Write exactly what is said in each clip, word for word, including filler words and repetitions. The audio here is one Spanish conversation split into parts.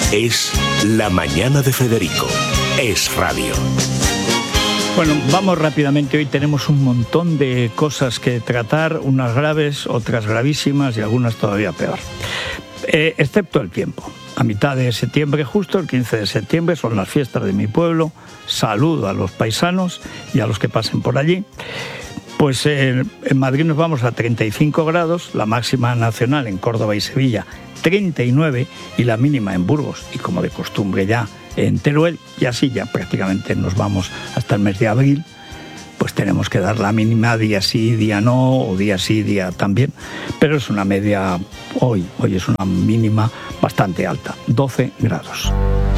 Es La Mañana de Federico. Es radio. Bueno, vamos rápidamente. Hoy tenemos un montón de cosas que tratar, unas graves, otras gravísimas y algunas todavía peor. Eh, excepto el tiempo. A mitad de septiembre, justo el quince de septiembre, son las fiestas de mi pueblo. Saludo a los paisanos y a los que pasen por allí. Pues eh, en Madrid nos vamos a treinta y cinco grados, la máxima nacional en Córdoba y Sevilla treinta y nueve y la mínima en Burgos y como de costumbre ya en Teruel, y así ya prácticamente nos vamos hasta el mes de abril. Pues tenemos que dar la mínima día sí, día no, o día sí, día también, pero es una media hoy, hoy es una mínima bastante alta, doce grados.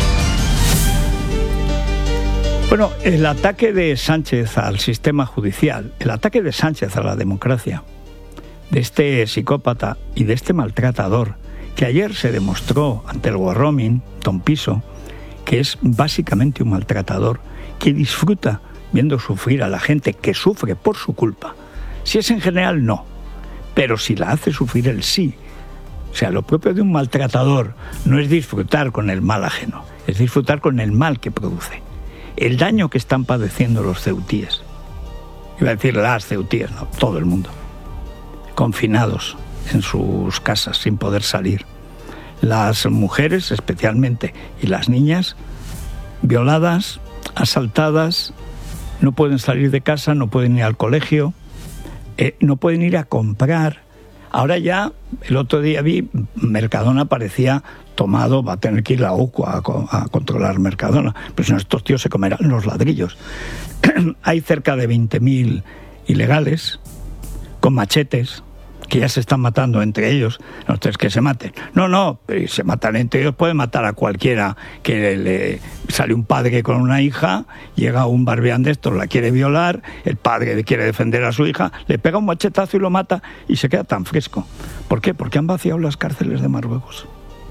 Bueno, el ataque de Sánchez al sistema judicial, el ataque de Sánchez a la democracia, de este psicópata y de este maltratador, que ayer se demostró ante el Warroming, Don Piso, que es básicamente un maltratador que disfruta viendo sufrir a la gente que sufre por su culpa. Si es en general, no, pero si la hace sufrir él, sí. O sea, lo propio de un maltratador no es disfrutar con el mal ajeno, es disfrutar con el mal que produce. El daño que están padeciendo los ceutíes, iba a decir las ceutíes, no, todo el mundo, confinados en sus casas sin poder salir. Las mujeres especialmente y las niñas violadas, asaltadas, no pueden salir de casa, no pueden ir al colegio, eh, no pueden ir a comprar. Ahora ya, el otro día vi, Mercadona parecía tomado, va a tener que ir la O C U a, a controlar Mercadona, pero si no estos tíos se comerán los ladrillos. Hay cerca de veinte mil ilegales con machetes que ya se están matando entre ellos. No es que se maten. No, no, pero se matan entre ellos, pueden matar a cualquiera. Que le, le sale un padre con una hija, llega un barbeán de estos, la quiere violar, el padre quiere defender a su hija, le pega un machetazo y lo mata y se queda tan fresco. ¿Por qué? Porque han vaciado las cárceles de Marruecos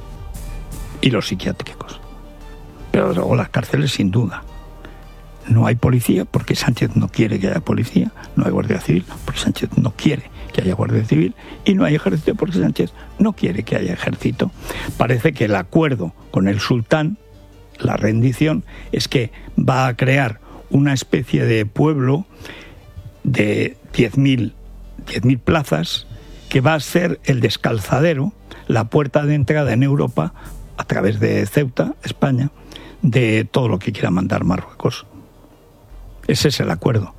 y los psiquiátricos. Pero luego las cárceles, sin duda. No hay policía porque Sánchez no quiere que haya policía, no hay guardia civil porque Sánchez no quiere que haya guardia civil, y no hay ejército porque Sánchez no quiere que haya ejército. Parece que el acuerdo con el sultán, la rendición, es que va a crear una especie de pueblo de diez mil plazas que va a ser el descalzadero, la puerta de entrada en Europa a través de Ceuta, España, de todo lo que quiera mandar Marruecos. Ese es el acuerdo.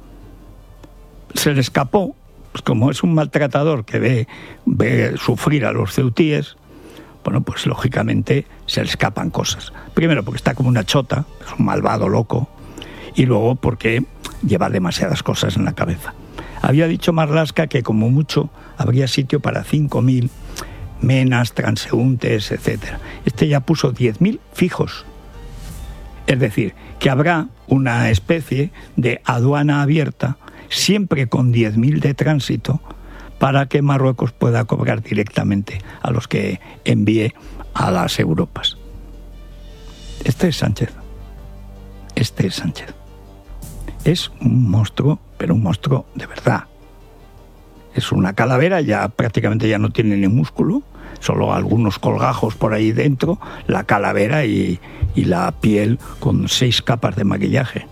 Se le escapó, pues como es un maltratador que ve, ve sufrir a los ceutíes, bueno, pues lógicamente se le escapan cosas. Primero porque está como una chota, es un malvado loco, y luego porque lleva demasiadas cosas en la cabeza. Había dicho Marlaska que como mucho habría sitio para cinco mil menas, transeúntes, etcétera. Este ya puso diez mil fijos. Es decir, que habrá una especie de aduana abierta, siempre con diez mil de tránsito, para que Marruecos pueda cobrar directamente a los que envíe a las Europas. Este es Sánchez. Este es Sánchez. Es un monstruo, pero un monstruo de verdad. Es una calavera, ya prácticamente ya no tiene ni músculo, solo algunos colgajos por ahí dentro, la calavera y, y la piel con seis capas de maquillaje.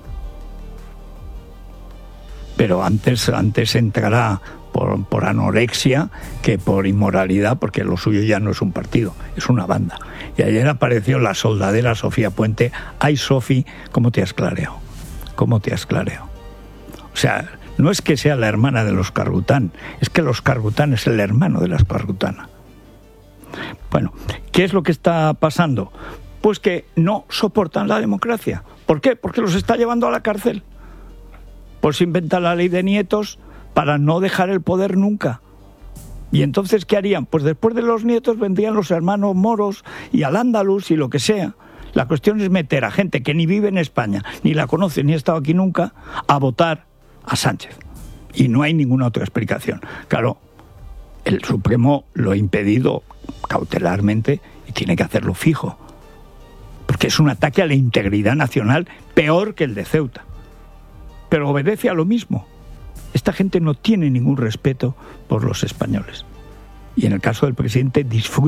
Pero antes, antes entrará por, por anorexia que por inmoralidad, porque lo suyo ya no es un partido, es una banda. Y ayer apareció la soldadera Sofía Puente. Ay, Sofi, ¿cómo te has clareado? ¿Cómo te has clareado? O sea, no es que sea la hermana de los Cargután, es que los Cargután es el hermano de las Cargutana. Bueno, ¿qué es lo que está pasando? Pues que no soportan la democracia. ¿Por qué? Porque los está llevando a la cárcel. Pues inventa la ley de nietos para no dejar el poder nunca. ¿Y entonces qué harían? Pues después de los nietos vendrían los hermanos moros y al-Ándalus y lo que sea. La cuestión es meter a gente que ni vive en España, ni la conoce, ni ha estado aquí nunca, a votar a Sánchez. Y no hay ninguna otra explicación. Claro, el Supremo lo ha impedido cautelarmente y tiene que hacerlo fijo. Porque es un ataque a la integridad nacional peor que el de Ceuta. Pero obedece a lo mismo. Esta gente no tiene ningún respeto por los españoles. Y en el caso del presidente disfruta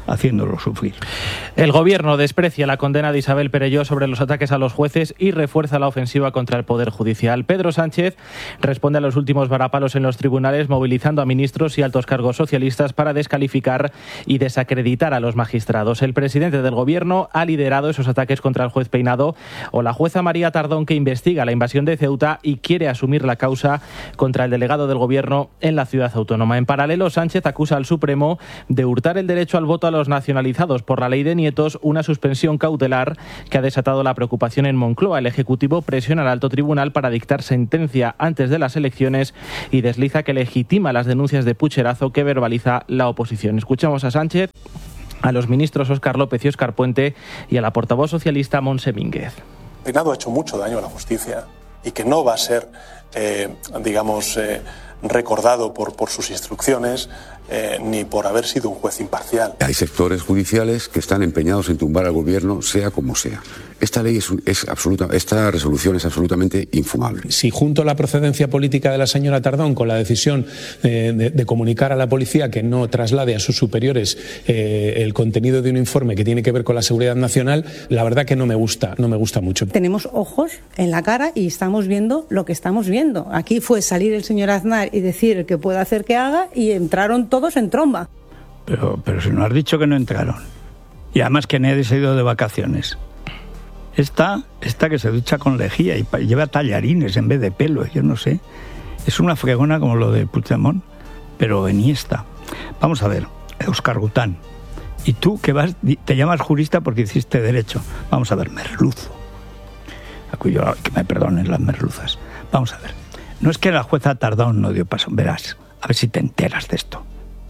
haciéndolo sufrir. El gobierno desprecia la condena de Isabel Perelló sobre los ataques a los jueces y refuerza la ofensiva contra el Poder Judicial. Pedro Sánchez responde a los últimos varapalos en los tribunales, movilizando a ministros y altos cargos socialistas para descalificar y desacreditar a los magistrados. El presidente del gobierno ha liderado esos ataques contra el juez Peinado o la jueza María Tardón, que investiga la invasión de Ceuta y quiere asumir la causa contra el delegado del gobierno en la ciudad autónoma. En paralelo, Sánchez acusa al Supremo de hurtar el derecho al voto a los nacionalizados por la ley de nietos, una suspensión cautelar que ha desatado la preocupación en Moncloa. El Ejecutivo presiona al alto tribunal para dictar sentencia antes de las elecciones y desliza que legitima las denuncias de pucherazo que verbaliza la oposición. Escuchamos a Sánchez, a los ministros Óscar López y Óscar Puente y a la portavoz socialista Montse Mínguez. Peinado ha hecho mucho daño a la justicia y que no va a ser, eh, digamos, eh, recordado por, por sus instrucciones eh, ni por haber sido un juez imparcial. Hay sectores judiciales que están empeñados en tumbar al gobierno, sea como sea. Esta ley es, es absoluta, esta resolución es absolutamente infumable. Si junto la procedencia política de la señora Tardón con la decisión eh, de, de comunicar a la policía que no traslade a sus superiores eh, el contenido de un informe que tiene que ver con la seguridad nacional, la verdad que no me gusta, no me gusta mucho. Tenemos ojos en la cara y estamos viendo lo que estamos viendo. Aquí fue salir el señor Aznar y decir el que pueda hacer que haga, y entraron todos en tromba. Pero, pero si no has dicho que no entraron. Y además que nadie se ha ido de vacaciones. Esta, esta que se ducha con lejía y lleva tallarines en vez de pelo, yo no sé. Es una fregona como lo de Puigdemont, pero eniesta. Vamos a ver, Óscar Gután. Y tú que vas, te llamas jurista porque hiciste derecho. Vamos a ver, merluzo. A cuyo, que me perdonen las merluzas. Vamos a ver. No es que la jueza Tardón no dio paso. Verás, a ver si te enteras de esto.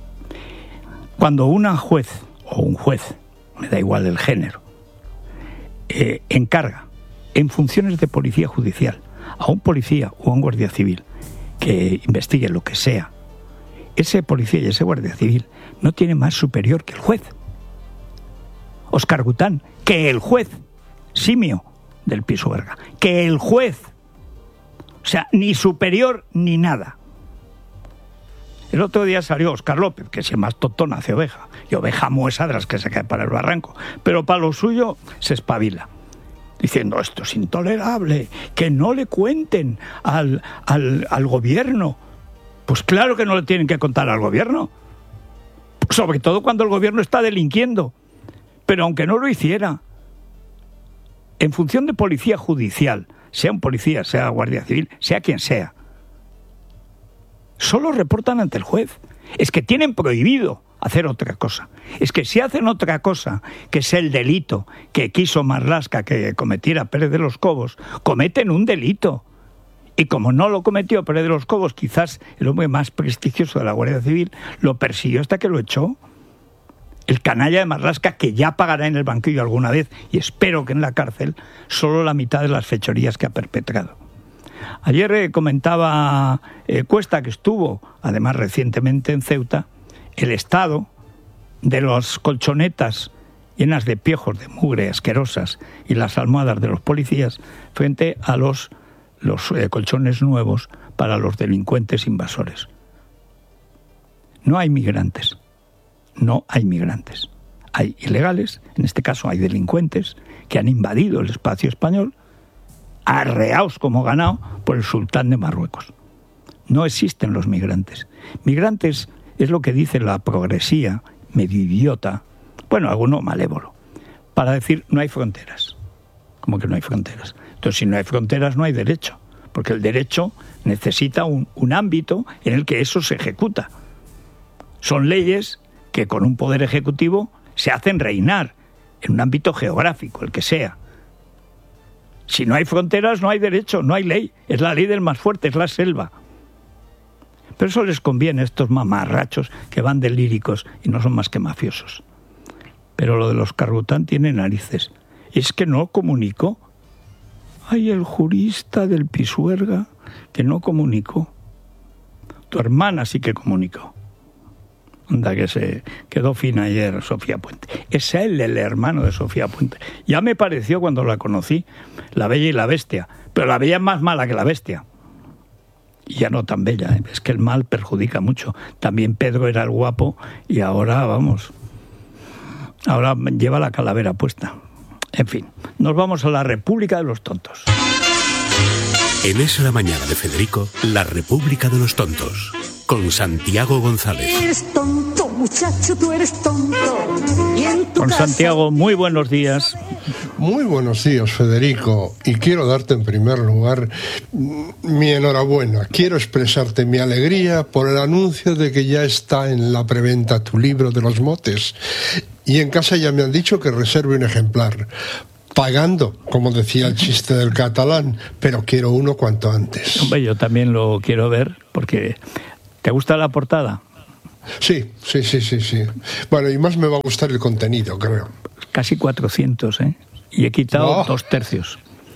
Cuando una juez o un juez, me da igual el género, Eh, encarga en funciones de policía judicial a un policía o a un guardia civil que investigue lo que sea, ese policía y ese guardia civil no tiene más superior que el juez. Óscar Gután, que el juez, simio del Pisuerga, que el juez, o sea, ni superior ni nada. El otro día salió Óscar López, que si más tonto nace oveja, y oveja muesa de las que se cae para el barranco, pero para lo suyo se espabila, diciendo esto es intolerable, que no le cuenten al, al, al gobierno. Pues claro que no le tienen que contar al gobierno, sobre todo cuando el gobierno está delinquiendo. Pero aunque no lo hiciera, en función de policía judicial, sea un policía, sea guardia civil, sea quien sea, solo reportan ante el juez. Es que tienen prohibido hacer otra cosa. Es que si hacen otra cosa, que es el delito que quiso Marlaska que cometiera Pérez de los Cobos, cometen un delito. Y como no lo cometió Pérez de los Cobos, quizás el hombre más prestigioso de la Guardia Civil, lo persiguió hasta que lo echó. El canalla de Marlaska, que ya pagará en el banquillo alguna vez, y espero que en la cárcel, solo la mitad de las fechorías que ha perpetrado. Ayer eh, comentaba eh, Cuesta, que estuvo, además recientemente en Ceuta, el estado de las colchonetas llenas de piojos, de mugre asquerosas, y las almohadas de los policías frente a los, los eh, colchones nuevos para los delincuentes invasores. No hay migrantes, no hay migrantes. Hay ilegales, en este caso hay delincuentes, que han invadido el espacio español, arreaos como ganado por el sultán de Marruecos. No existen los migrantes. Migrantes es lo que dice la progresía medio idiota, bueno, alguno malévolo, para decir no hay fronteras. ¿Cómo que no hay fronteras? Entonces, si no hay fronteras, no hay derecho, porque el derecho necesita un, un ámbito en el que eso se ejecuta. Son leyes que con un poder ejecutivo se hacen reinar en un ámbito geográfico, el que sea. Si no hay fronteras, no hay derecho, no hay ley. Es la ley del más fuerte, es la selva. Pero eso les conviene a estos mamarrachos que van de líricos y no son más que mafiosos. Pero lo de los Óscar Gután tiene narices. Es que no comunicó. Ay, el jurista del Pisuerga que no comunicó. Tu hermana sí que comunicó. Anda, que se quedó fina ayer Sofía Puente. Es él el hermano de Sofía Puente. Ya me pareció cuando la conocí, la bella y la bestia. Pero la bella es más mala que la bestia. Y ya no tan bella, ¿eh? Es que el mal perjudica mucho. También Pedro era el guapo y ahora, vamos, Ahora lleva la calavera puesta. En fin, nos vamos a la República de los Tontos. En Es la Mañana de Federico, la República de los Tontos, con Santiago González. Eres tonto, muchacho, tú eres tonto. Y en tu Con casa... Santiago, muy buenos días. Muy buenos días, Federico, y quiero darte en primer lugar mi enhorabuena. Quiero expresarte mi alegría por el anuncio de que ya está en la preventa tu libro de los motes. Y en casa ya me han dicho que reserve un ejemplar, pagando, como decía el chiste del catalán, pero quiero uno cuanto antes. Hombre, yo también lo quiero ver, porque ¿te gusta la portada? Sí, sí, sí, sí, sí. Bueno, y más me va a gustar el contenido, creo. Casi cuatrocientos, ¿eh? Y he quitado oh. dos tercios.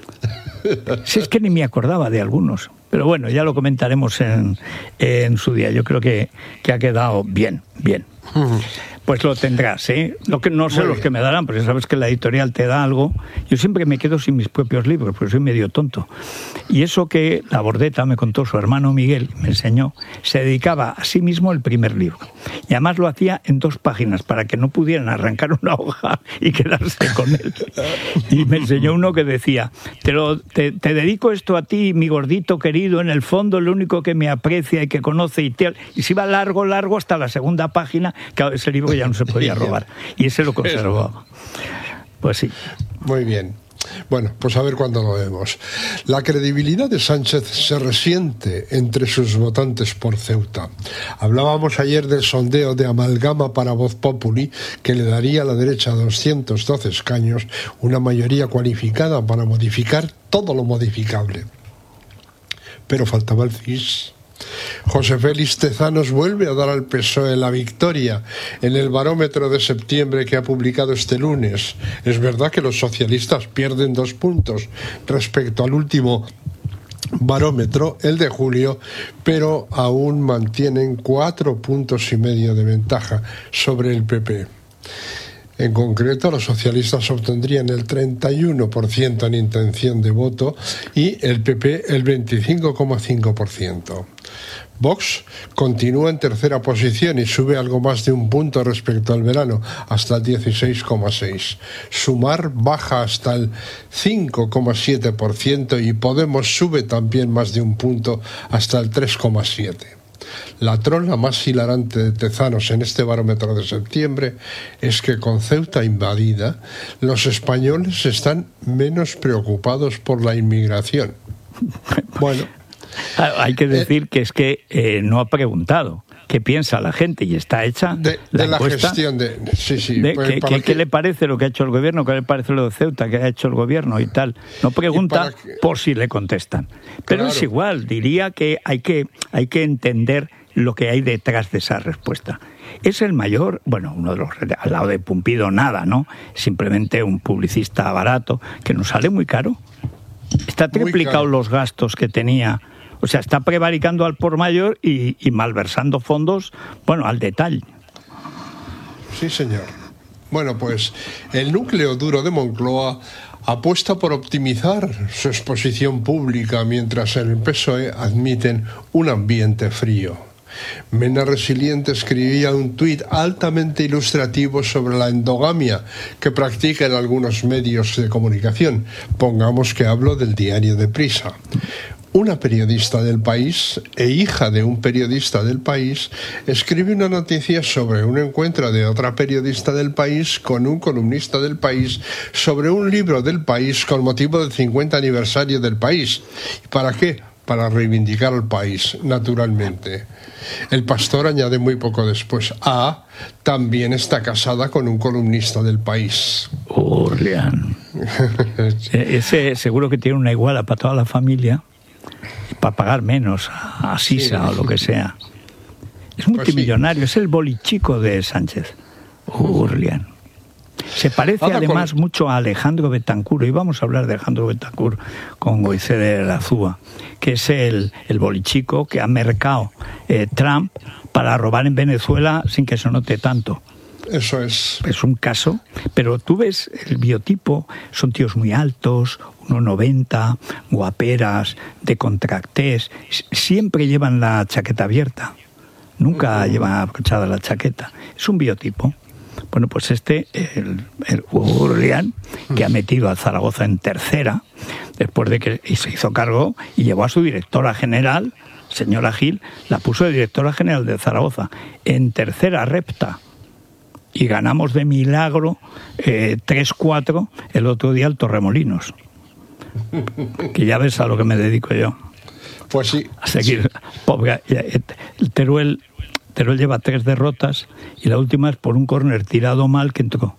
Si es que ni me acordaba de algunos. Pero bueno, ya lo comentaremos en, en su día. Yo creo que, que ha quedado bien, bien. Uh-huh. Pues lo tendrás, ¿eh? Lo que, no sé Muy los bien. que me darán, porque sabes que la editorial te da algo. Yo siempre me quedo sin mis propios libros, porque soy medio tonto. Y eso que la Bordeta me contó su hermano Miguel, me enseñó, se dedicaba a sí mismo el primer libro. Y además lo hacía en dos páginas, para que no pudieran arrancar una hoja y quedarse con él. Y me enseñó uno que decía, te, lo, te, te dedico esto a ti, mi gordito querido, en el fondo el único que me aprecia y que conoce y tal. Y se iba largo, largo hasta la segunda página, que ese libro ya no se podía robar, y ese lo conservaba. Pues sí. Muy bien. Bueno, pues a ver cuándo lo vemos. La credibilidad de Sánchez se resiente entre sus votantes por Ceuta. Hablábamos ayer del sondeo de Amalgama para Voz Populi, que le daría a la derecha doscientos doce escaños, una mayoría cualificada para modificar todo lo modificable. Pero faltaba el C I S. José Félix Tezanos vuelve a dar al P S O E la victoria en el barómetro de septiembre que ha publicado este lunes. Es verdad que los socialistas pierden dos puntos respecto al último barómetro, el de julio, pero aún mantienen cuatro puntos y medio de ventaja sobre el P P. En concreto, los socialistas obtendrían el treinta y uno por ciento en intención de voto y el P P el veinticinco coma cinco por ciento. Vox continúa en tercera posición y sube algo más de un punto respecto al verano, hasta el dieciséis coma seis. Sumar baja hasta el cinco coma siete por ciento y Podemos sube también más de un punto hasta el tres coma siete por ciento. La trola más hilarante de Tezanos en este barómetro de septiembre es que con Ceuta invadida, los españoles están menos preocupados por la inmigración. Bueno, hay que decir eh, que es que eh, no ha preguntado qué piensa la gente y está hecha de, la, de la encuesta gestión de, sí, sí, de pues que, que, ¿qué le parece lo que ha hecho el gobierno? ¿Qué le parece lo de Ceuta que ha hecho el gobierno y tal? No pregunta que, por si le contestan. Pero claro, es igual, diría que hay que hay que entender lo que hay detrás de esa respuesta. Es el mayor, bueno, uno de los, al lado de Pumpido nada, ¿no? Simplemente un publicista barato que nos sale muy caro. Está triplicado los gastos que tenía. O sea, está prevaricando al por mayor y, y malversando fondos, bueno, al detalle. Sí, señor. Bueno, pues el núcleo duro de Moncloa apuesta por optimizar su exposición pública mientras en el P S O E admiten un ambiente frío. Mena Resiliente escribía un tuit altamente ilustrativo sobre la endogamia que practican algunos medios de comunicación. Pongamos que hablo del diario Deprisa. Una periodista del País, e hija de un periodista del País, escribe una noticia sobre un encuentro de otra periodista del País con un columnista del País sobre un libro del País con motivo del cincuenta aniversario del País. ¿Para qué? Para reivindicar al país, naturalmente. El Pastor añade muy poco después, ah, también está casada con un columnista del País. Orleán. Ese seguro que tiene una iguala para toda la familia, para pagar menos a Sisa sí, o lo que sea. Es multimillonario, pues sí. Es el bolichico de Sánchez. Orleán. Se parece Ahora además con... mucho a Alejandro Betancur, y vamos a hablar de Alejandro Betancur con Goize de la Zúa, que es el, el bolichico que ha mercado eh, Trump para robar en Venezuela sin que se note tanto. Eso es. Es un caso, pero tú ves el biotipo, son tíos muy altos, uno noventa, guaperas, de contractés, siempre llevan la chaqueta abierta, nunca uh-huh. llevan abrochada la chaqueta. Es un biotipo. Bueno, pues este, el, el Hugo Burlián, que ha metido a Zaragoza en tercera, después de que y se hizo cargo y llevó a su directora general, señora Gil, la puso de directora general de Zaragoza, en tercera repta. Y ganamos de milagro eh, tres cuatro el otro día al Torremolinos. Que ya ves a lo que me dedico yo. Pues sí. A seguir. Pobre, el Teruel, Teruel lleva tres derrotas y la última es por un córner tirado mal que entró.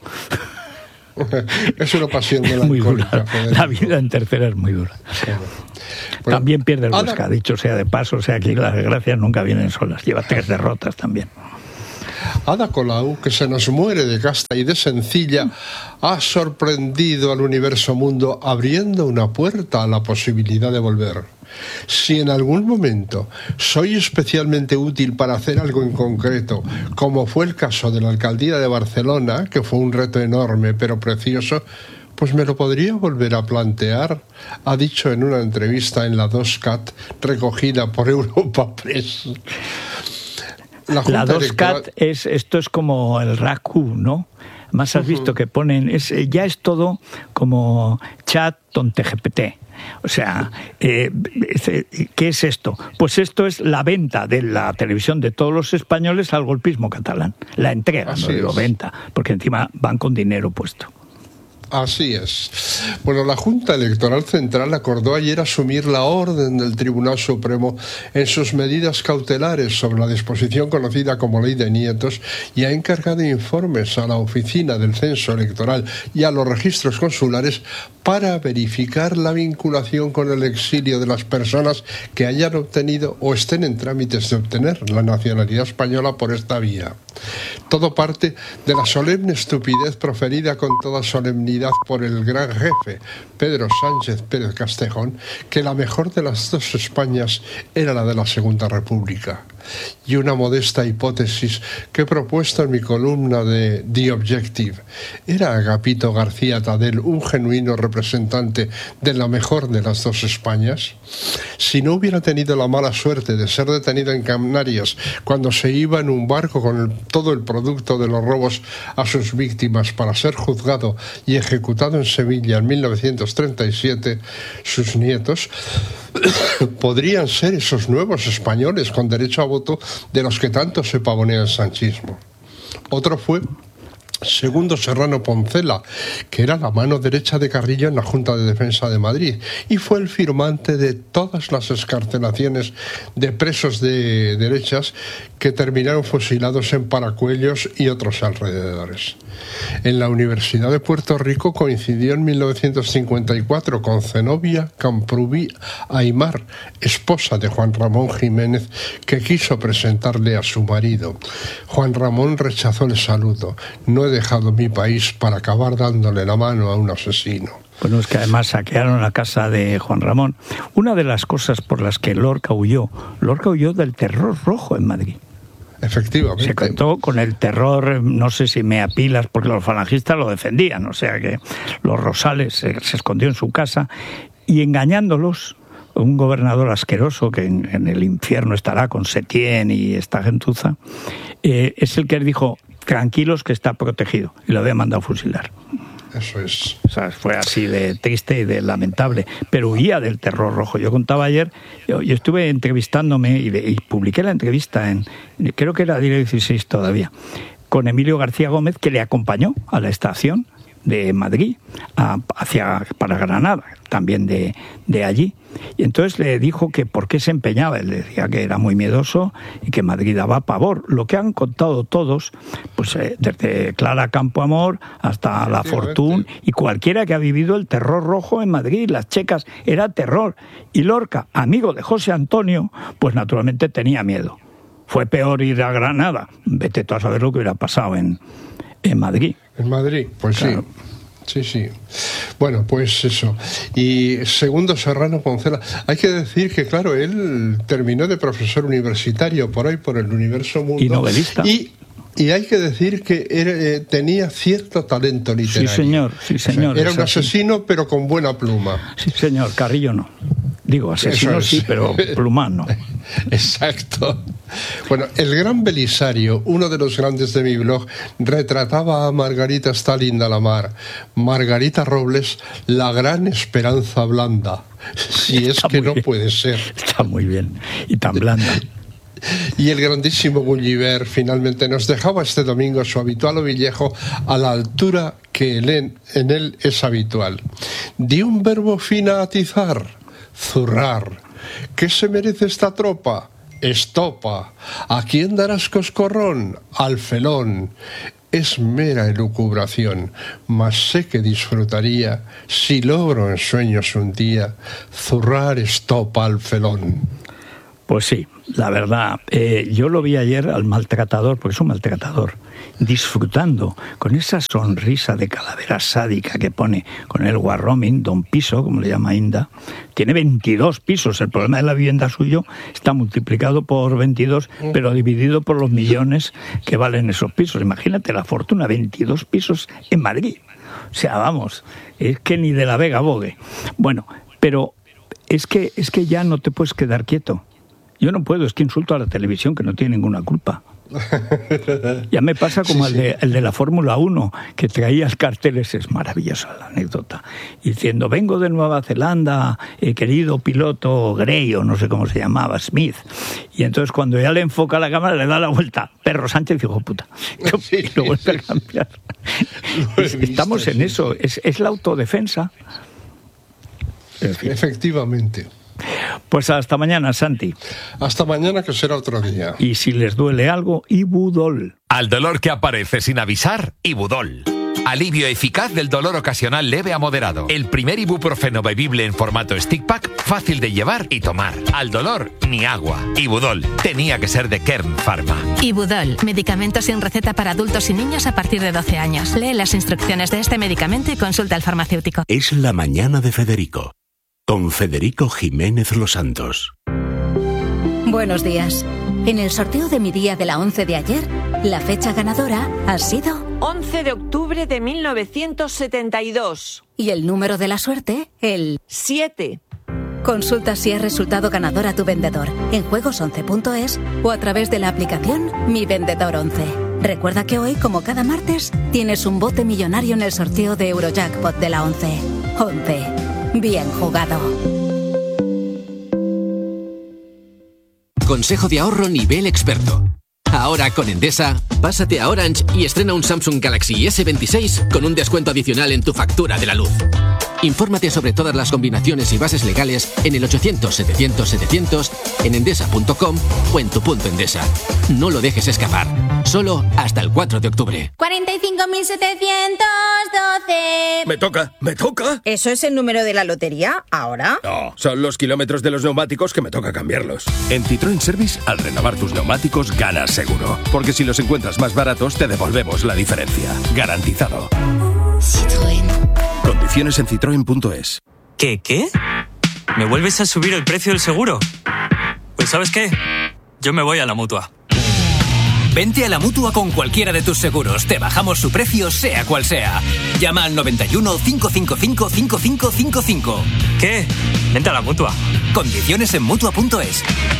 Es una pasión de la muy dura. La vida en tercera es muy dura. Bueno. Bueno, También pierde el Huesca, Ada... dicho sea de paso, o sea, aquí las desgracias nunca vienen solas. Lleva tres derrotas también. Ada Colau, que se nos muere de casta y de sencilla, ha sorprendido al universo mundo abriendo una puerta a la posibilidad de volver. Si en algún momento soy especialmente útil para hacer algo en concreto, como fue el caso de la alcaldía de Barcelona, que fue un reto enorme pero precioso, pues me lo podría volver a plantear, ha dicho en una entrevista en la dos cat recogida por Europa Press. La, la dos cat es, esto es como el R A C U, ¿no? Más has uh-huh. visto que ponen, es, ya es todo como chat tonte G P T. O sea, eh, ¿qué es esto? Pues esto es la venta de la televisión de todos los españoles al golpismo catalán. La entrega, Así no digo es. venta, porque encima van con dinero puesto. Así es. Bueno, la Junta Electoral Central acordó ayer asumir la orden del Tribunal Supremo en sus medidas cautelares sobre la disposición conocida como Ley de Nietos y ha encargado informes a la Oficina del Censo Electoral y a los registros consulares para verificar la vinculación con el exilio de las personas que hayan obtenido o estén en trámites de obtener la nacionalidad española por esta vía. Todo parte de la solemne estupidez proferida con toda solemnidad por el gran jefe, Pedro Sánchez Pérez Castejón, que la mejor de las dos Españas era la de la Segunda República. Y una modesta hipótesis que he propuesto en mi columna de The Objective. ¿Era Agapito García Tadel un genuino representante de la mejor de las dos Españas? Si no hubiera tenido la mala suerte de ser detenido en Canarias cuando se iba en un barco con el, todo el producto de los robos a sus víctimas para ser juzgado y ejecutado en Sevilla en mil novecientos treinta y siete, sus nietos podrían ser esos nuevos españoles con derecho a voto de los que tanto se pavonea el sanchismo. Otro fue Segundo Serrano Poncela, que era la mano derecha de Carrillo en la Junta de Defensa de Madrid y fue el firmante de todas las excarcelaciones de presos de derechas que terminaron fusilados en Paracuellos y otros alrededores. En la Universidad de Puerto Rico coincidió en mil novecientos cincuenta y cuatro con Zenobia Camprubí Aymar, esposa de Juan Ramón Jiménez, que quiso presentarle a su marido. Juan Ramón rechazó el saludo. No he dejado mi país para acabar dándole la mano a un asesino. Bueno, es que además saquearon la casa de Juan Ramón. Una de las cosas por las que Lorca huyó, Lorca huyó del terror rojo en Madrid. Efectivamente. Se contó con el terror, no sé si me apilas, porque los falangistas lo defendían, o sea que los Rosales se, se escondió en su casa y engañándolos, un gobernador asqueroso que en, en el infierno estará con Setién y esta gentuza, eh, es el que dijo, tranquilos que está protegido, y lo había mandado fusilar. Eso es. O sea, fue así de triste y de lamentable, pero huía del terror rojo. Yo contaba ayer, yo, yo estuve entrevistándome y, y publiqué la entrevista en, creo que era Diario dieciséis todavía, con Emilio García Gómez, que le acompañó a la estación de Madrid a, hacia para Granada, también de, de allí. Y entonces le dijo que por qué se empeñaba. Él decía que era muy miedoso y que Madrid daba pavor. Lo que han contado todos, pues eh, desde Clara Campoamor hasta La Fortune y cualquiera que ha vivido el terror rojo en Madrid, las checas, era terror. Y Lorca, amigo de José Antonio, pues naturalmente tenía miedo. Fue peor ir a Granada. Vete tú a saber lo que hubiera pasado en, en Madrid. En Madrid, pues claro. sí. Sí, sí. Bueno, pues eso. Y Segundo Serrano Poncela, hay que decir que, claro, él terminó de profesor universitario por ahí, por el universo mundo. Y novelista. Y, y hay que decir que era, eh, tenía cierto talento literario. Sí, señor, sí, señor. Era un asesino, pero con buena pluma. Sí, señor, Carrillo no. Digo, asesino es. sí, pero plumán no. Exacto. Bueno, el gran Belisario, uno de los grandes de mi blog, retrataba a Margarita Stalin de la Mar. Margarita Robles, la gran esperanza blanda. Si es que no puede ser. Está muy bien. Y tan blanda. Y el grandísimo Gulliver finalmente nos dejaba este domingo su habitual ovillejo a la altura que en él es habitual. Di un verbo fin a atizar, zurrar. ¿Qué se merece esta tropa? Estopa. ¿A quién darás coscorrón? Al felón. Es mera elucubración, mas sé que disfrutaría si logro en sueños un día zurrar estopa al felón. Pues sí, la verdad, eh, yo lo vi ayer al maltratador, porque es un maltratador, disfrutando con esa sonrisa de calavera sádica que pone con el warroming, don Piso, como le llama Inda. Tiene veintidós pisos, el problema de la vivienda suyo está multiplicado por veintidós, pero dividido por los millones que valen esos pisos. Imagínate la fortuna, veintidós pisos en Madrid. O sea, vamos, es que ni de la Vega bogue. Bueno, pero es que, es que ya no te puedes quedar quieto. Yo no puedo, es que insulto a la televisión, que no tiene ninguna culpa. Ya me pasa como sí, el, de, el de la Fórmula uno, que traía carteles, es maravillosa la anécdota, diciendo, vengo de Nueva Zelanda, eh, querido piloto Gray, o no sé cómo se llamaba, Smith. Y entonces cuando ya le enfoca la cámara, le da la vuelta, Perro Sánchez, hijo puta, sí, y lo vuelve a cambiar. Es, visto, estamos en sí. eso, es, es la autodefensa. En fin. Efectivamente. Pues hasta mañana, Santi. Hasta mañana, que será otro día. Y si les duele algo, Ibudol. Al dolor que aparece sin avisar, Ibudol. Alivio eficaz del dolor ocasional leve a moderado. El primer ibuprofeno bebible en formato stick pack, fácil de llevar y tomar. Al dolor, ni agua. Ibudol. Tenía que ser de Kern Pharma. Ibudol. Medicamento sin receta para adultos y niños a partir de doce años. Lee las instrucciones de este medicamento y consulta al farmacéutico. Es la mañana de Federico. Con Federico Jiménez Los Santos. Buenos días. En el sorteo de mi día de la once de ayer, la fecha ganadora ha sido... once de octubre de mil novecientos setenta y dos. Y el número de la suerte, el... siete. Consulta si es resultado ganador a tu vendedor en juegos once punto es o a través de la aplicación Mi Vendedor once. Recuerda que hoy, como cada martes, tienes un bote millonario en el sorteo de Eurojackpot de la once. once. Bien jugado. Consejo de ahorro nivel experto. Ahora con Endesa, pásate a Orange y estrena un Samsung Galaxy ese veintiséis con un descuento adicional en tu factura de la luz. Infórmate sobre todas las combinaciones y bases legales en el ochocientos setecientos setecientos, en endesa punto com o en tu punto Endesa. No lo dejes escapar. Solo hasta el cuatro de octubre. cuarenta y cinco mil setecientos doce. Me toca, me toca. ¿Eso es el número de la lotería ahora? No, son los kilómetros de los neumáticos que me toca cambiarlos. En Citroën Service, al renovar tus neumáticos, ganas seguro. Porque si los encuentras más baratos, te devolvemos la diferencia. Garantizado. Citroën. Condiciones en citroen punto es. ¿Qué, qué? ¿Me vuelves a subir el precio del seguro? Pues ¿sabes qué? Yo me voy a la Mutua. Vente a la Mutua con cualquiera de tus seguros. Te bajamos su precio, sea cual sea. Llama al noventa y uno, cinco cinco cinco, cinco cinco cinco cinco. ¿Qué? Vente a la Mutua. Condiciones en mutua punto es.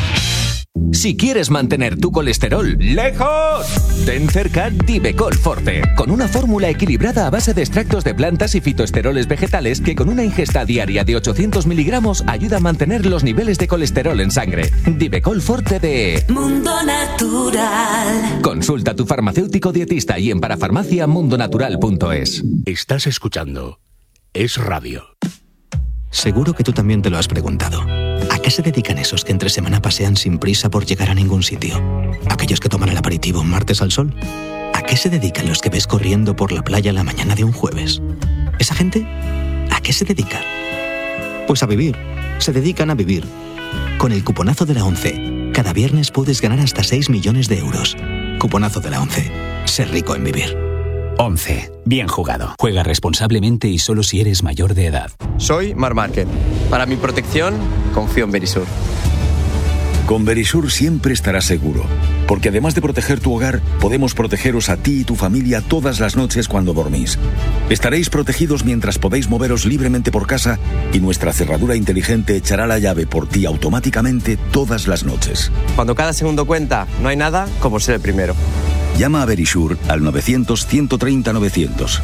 Si quieres mantener tu colesterol lejos, ten cerca Divecol Forte, con una fórmula equilibrada a base de extractos de plantas y fitoesteroles vegetales que con una ingesta diaria de ochocientos miligramos ayuda a mantener los niveles de colesterol en sangre. Divecol Forte de Mundo Natural. Consulta a tu farmacéutico dietista y en parafarmacia mundonatural punto es. Estás escuchando Es Radio. Seguro que tú también te lo has preguntado. ¿A qué se dedican esos que entre semana pasean sin prisa por llegar a ningún sitio? ¿Aquellos que toman el aperitivo un martes al sol? ¿A qué se dedican los que ves corriendo por la playa la mañana de un jueves? ¿Esa gente? ¿A qué se dedica? Pues a vivir. Se dedican a vivir. Con el cuponazo de la ONCE, cada viernes puedes ganar hasta seis millones de euros. Cuponazo de la ONCE. Ser rico en vivir. once. Bien jugado. Juega responsablemente y solo si eres mayor de edad. Soy Mar Márquez. Para mi protección, confío en Berisur. Con Verisur siempre estarás seguro, porque además de proteger tu hogar, podemos protegeros a ti y tu familia todas las noches cuando dormís. Estaréis protegidos mientras podéis moveros libremente por casa y nuestra cerradura inteligente echará la llave por ti automáticamente todas las noches. Cuando cada segundo cuenta, no hay nada como ser el primero. Llama a Verisur al novecientos, ciento treinta, novecientos.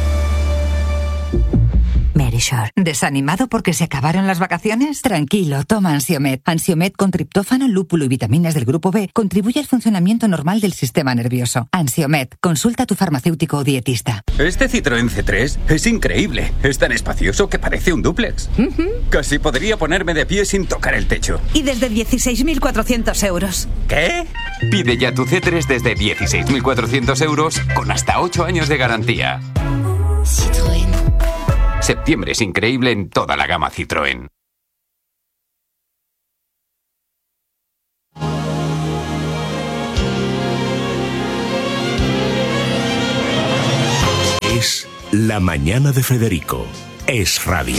Verisur. ¿Desanimado porque se acabaron las vacaciones? Tranquilo, toma Ansiomed. Ansiomed con triptófano, lúpulo y vitaminas del grupo B contribuye al funcionamiento normal del sistema nervioso. Ansiomed, consulta a tu farmacéutico o dietista. Este Citroën C tres es increíble. Es tan espacioso que parece un dúplex. Uh-huh. Casi podría ponerme de pie sin tocar el techo. Y desde dieciséis mil cuatrocientos euros. ¿Qué? Pide ya tu C tres desde dieciséis mil cuatrocientos euros con hasta ocho años de garantía. Citroën. Septiembre es increíble en toda la gama Citroën. Es La Mañana de Federico. Es radio.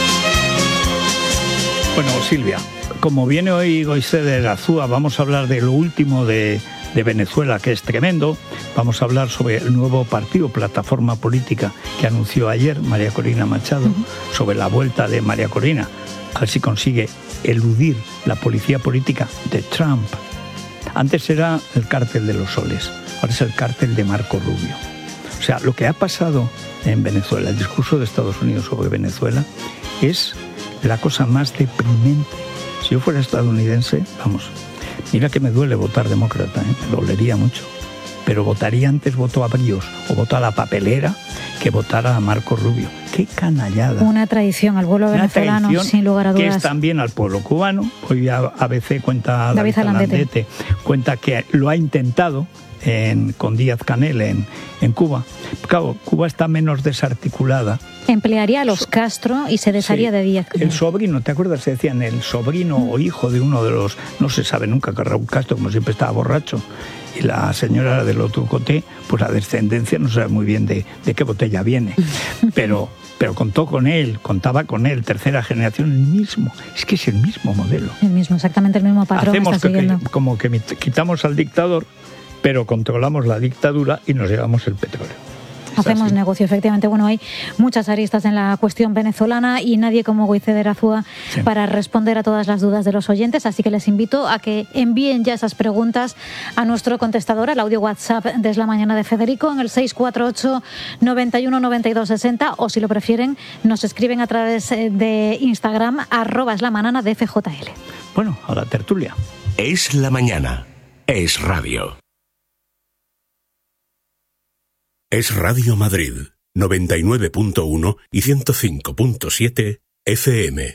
Bueno, Silvia, como viene hoy Goize Azúa, vamos a hablar de lo último de, de Venezuela, que es tremendo. Vamos a hablar sobre el nuevo partido, plataforma política, que anunció ayer María Corina Machado, uh-huh. sobre la vuelta de María Corina, a ver si consigue eludir la policía política de Trump. Antes era el cártel de los soles, ahora es el cártel de Marco Rubio. O sea, lo que ha pasado en Venezuela, el discurso de Estados Unidos sobre Venezuela, es la cosa más deprimente. Si yo fuera estadounidense, vamos, mira que me duele votar demócrata, ¿eh? Me dolería mucho. Pero votaría antes voto a Bríos o voto a la papelera que votar a Marco Rubio. ¡Qué canallada! Una traición al pueblo venezolano, sin lugar a dudas. Que es también al pueblo cubano. Hoy A B C cuenta, David Alandete, cuenta que lo ha intentado en, con Díaz-Canel en, en Cuba. Claro, Cuba está menos desarticulada. Emplearía a los Castro y se desharía sí, de Díaz-Canel. El sobrino, ¿te acuerdas? Se decían el sobrino mm. o hijo de uno de los... No se sabe nunca que Raúl Castro, como siempre, estaba borracho. Y la señora del otro coté, pues la descendencia no sabe muy bien de, de qué botella viene. Pero, pero contó con él, contaba con él, tercera generación, el mismo. Es que es el mismo modelo. El mismo, exactamente el mismo patrón. Hacemos está que, siguiendo. que, como que quitamos al dictador, pero controlamos la dictadura y nos llevamos el petróleo. Hacemos así. Negocio, efectivamente. Bueno, hay muchas aristas en la cuestión venezolana y nadie como Goize Azúa sí. para responder a todas las dudas de los oyentes, así que les invito a que envíen ya esas preguntas a nuestro contestador, al audio WhatsApp de Es la Mañana de Federico, en el seis cuatro ocho, noventa y uno, noventa y dos, sesenta, o si lo prefieren, nos escriben a través de Instagram, arroba es la manana de F J L. Bueno, a la tertulia. Es la mañana. Es radio. Es Radio Madrid, noventa y nueve punto uno y ciento cinco punto siete F M.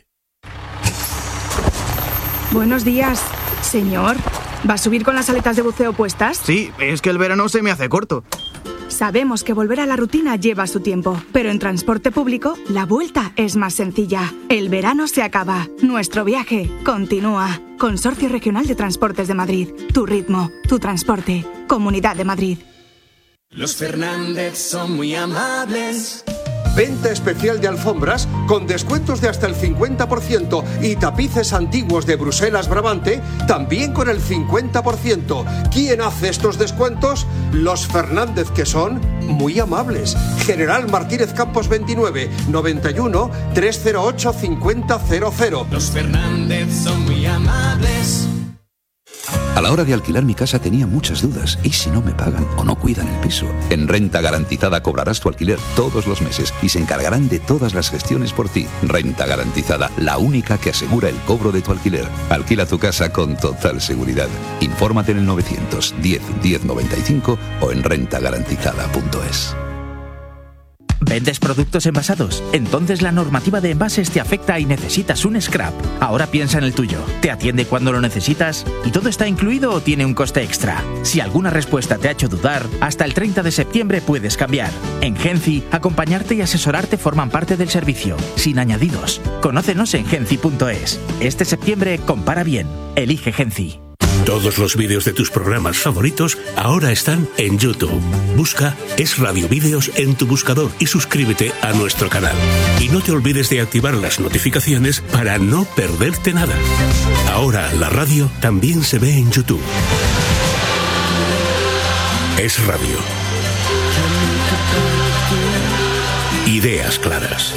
Buenos días, señor. ¿Va a subir con las aletas de buceo puestas? Sí, es que el verano se me hace corto. Sabemos que volver a la rutina lleva su tiempo, pero en transporte público la vuelta es más sencilla. El verano se acaba, nuestro viaje continúa. Consorcio Regional de Transportes de Madrid. Tu ritmo, tu transporte. Comunidad de Madrid. Los Fernández son muy amables. Venta especial de alfombras con descuentos de hasta el cincuenta por ciento y tapices antiguos de Bruselas Brabante también con el cincuenta por ciento. ¿Quién hace estos descuentos? Los Fernández, que son muy amables. General Martínez Campos veintinueve, noventa y uno, trescientos ocho, cincuenta cero cero. Los Fernández son muy amables. A la hora de alquilar mi casa tenía muchas dudas. ¿Y si no me pagan o no cuidan el piso? En Renta Garantizada cobrarás tu alquiler todos los meses y se encargarán de todas las gestiones por ti. Renta Garantizada, la única que asegura el cobro de tu alquiler. Alquila tu casa con total seguridad. Infórmate en el novecientos diez, diez noventa y cinco o en renta garantizada punto es. ¿Vendes productos envasados? Entonces la normativa de envases te afecta y necesitas un scrap. Ahora piensa en el tuyo. ¿Te atiende cuando lo necesitas? ¿Y todo está incluido o tiene un coste extra? Si alguna respuesta te ha hecho dudar, hasta el treinta de septiembre puedes cambiar. En Genci, acompañarte y asesorarte forman parte del servicio, sin añadidos. Conócenos en genci punto es. Este septiembre compara bien. Elige Genci. Todos los vídeos de tus programas favoritos ahora están en YouTube. Busca Es Radio Vídeos en tu buscador y suscríbete a nuestro canal. Y no te olvides de activar las notificaciones para no perderte nada. Ahora la radio también se ve en YouTube. Es Radio. Ideas claras.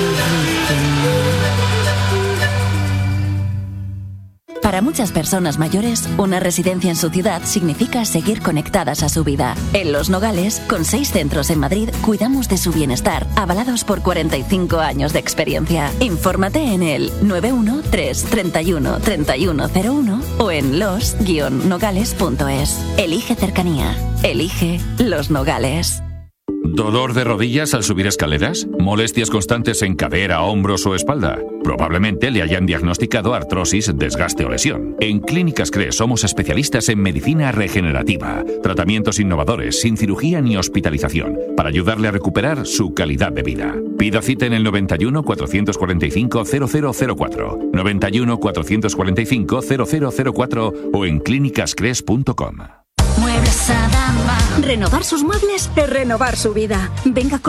Para muchas personas mayores, una residencia en su ciudad significa seguir conectadas a su vida. En Los Nogales, con seis centros en Madrid, cuidamos de su bienestar, avalados por cuarenta y cinco años de experiencia. Infórmate en el nueve uno tres, treinta y uno, treinta y uno cero uno o en los guion nogales punto es. Elige cercanía. Elige Los Nogales. ¿Dolor de rodillas al subir escaleras? ¿Molestias constantes en cadera, hombros o espalda? Probablemente le hayan diagnosticado artrosis, desgaste o lesión. En Clínicas C R E somos especialistas en medicina regenerativa, tratamientos innovadores, sin cirugía ni hospitalización, para ayudarle a recuperar su calidad de vida. Pida cita en el noventa y uno, cuatrocientos cuarenta y cinco, cero cero cero cuatro, noventa y uno, cuatrocientos cuarenta y cinco, cero cero cero cuatro o en clínicas cres punto com. Muebles Adama. Renovar sus muebles es renovar su vida. Venga con